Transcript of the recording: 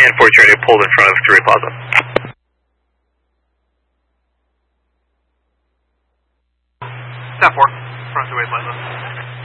and 4 Charlie pulled in front of Thruway Plaza. Staff 4, front of Thruway Plaza.